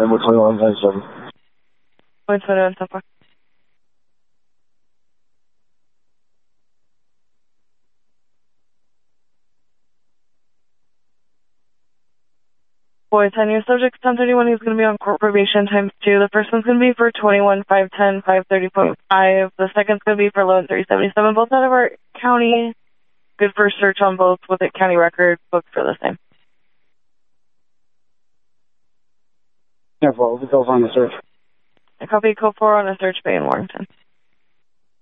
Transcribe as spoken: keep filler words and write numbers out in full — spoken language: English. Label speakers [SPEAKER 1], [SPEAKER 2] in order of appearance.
[SPEAKER 1] Number twenty-one ninety-seven.
[SPEAKER 2] Point twenty-one so far. Boy, ten year subject, ten thirty-one, he's going to be on court probation times two. The first one's going to be for twenty-one, five ten, five thirty point five. The second's going to be for eleven three seventy-seven. Both out of our county. Good for search on both with a county record, booked for the same.
[SPEAKER 1] Yeah, well, we go on the search.
[SPEAKER 2] I copy code four on a search bay in Warrington.